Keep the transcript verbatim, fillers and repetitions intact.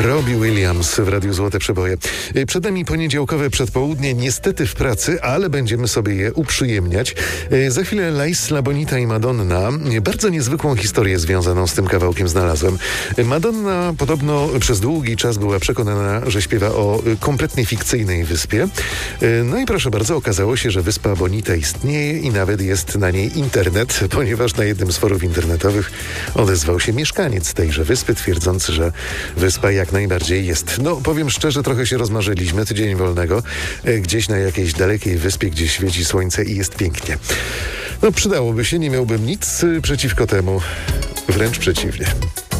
Robbie Williams w Radiu Złote Przeboje. Przed nami poniedziałkowe przedpołudnie, niestety w pracy, ale będziemy sobie je uprzyjemniać. Za chwilę La Isla Bonita i Madonna. Bardzo niezwykłą historię związaną z tym kawałkiem znalazłem. Madonna podobno przez długi czas była przekonana, że śpiewa o kompletnie fikcyjnej wyspie. No i proszę bardzo, okazało się, że wyspa Bonita istnieje i nawet jest na niej internet, ponieważ na jednym z forów internetowych odezwał się mieszkaniec tejże wyspy, twierdząc, że wyspa jak najbardziej jest. No, powiem szczerze, trochę się rozmarzyliśmy. Tydzień wolnego. Gdzieś na jakiejś dalekiej wyspie, gdzie świeci słońce i jest pięknie. No, przydałoby się, nie miałbym nic przeciwko temu. Wręcz przeciwnie.